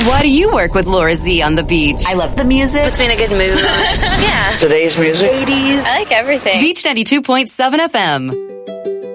Why do you work with Laura Z on the beach? I love the music. Puts me in a good mood. Yeah. Today's music. 80s. I like everything. Beach 92.7 FM.